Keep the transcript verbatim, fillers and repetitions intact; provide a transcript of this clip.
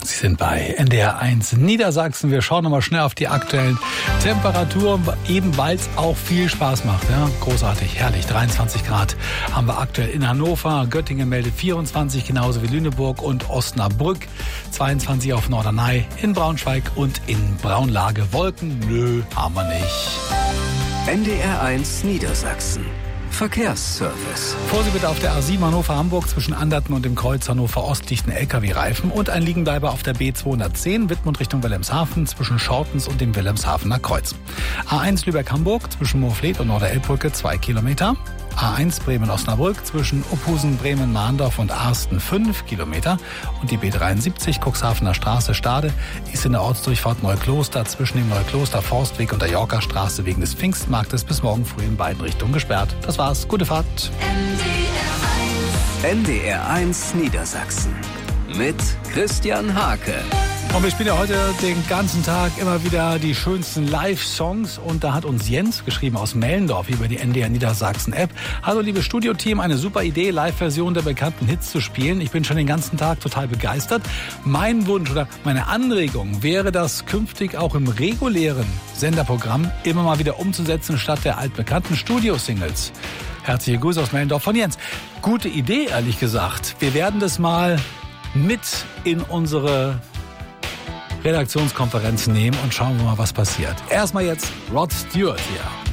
Sie sind bei N D R eins Niedersachsen. Wir schauen nochmal schnell auf die aktuellen Temperaturen, eben weil es auch viel Spaß macht. Ja? Großartig, herrlich. dreiundzwanzig Grad haben wir aktuell in Hannover. Göttingen meldet vierundzwanzig, genauso wie Lüneburg und Osnabrück. zweiundzwanzig auf Norderney, in Braunschweig und in Braunlage. Wolken? Nö, haben wir nicht. N D R eins Niedersachsen. Verkehrsservice. Vorsicht bitte auf der A sieben Hannover-Hamburg zwischen Anderten und dem Kreuz Hannover Ost liegt ein L K W-Reifen und ein Liegenbleiber auf der B zweihundertzehn Wittmund Richtung Wilhelmshaven zwischen Schortens und dem Wilhelmshavener Kreuz. A eins Lübeck-Hamburg zwischen Moorfleet und Norderelbbrücke zwei Kilometer. A eins Bremen-Osnabrück zwischen Uphusen, Bremen, Mahndorf und Arsten fünf Kilometer. Und die B dreiundsiebzig Cuxhavener Straße Stade ist in der Ortsdurchfahrt Neukloster zwischen dem Neukloster Forstweg und der Yorker Straße wegen des Pfingstmarktes bis morgen früh in beiden Richtungen gesperrt. Das war's. Gute Fahrt. N D R eins Niedersachsen mit Christian Hake. Und wir spielen ja heute den ganzen Tag immer wieder die schönsten Live-Songs. Und da hat uns Jens geschrieben aus Mellendorf über die N D R Niedersachsen-App. Hallo liebes Studioteam, eine super Idee, Live-Version der bekannten Hits zu spielen. Ich bin schon den ganzen Tag total begeistert. Mein Wunsch oder meine Anregung wäre, das künftig auch im regulären Senderprogramm immer mal wieder umzusetzen, statt der altbekannten Studio-Singles. Herzliche Grüße aus Mellendorf von Jens. Gute Idee, ehrlich gesagt. Wir werden das mal mit in unsere Redaktionskonferenz nehmen und schauen wir mal, was passiert. Erstmal jetzt Rod Stewart hier.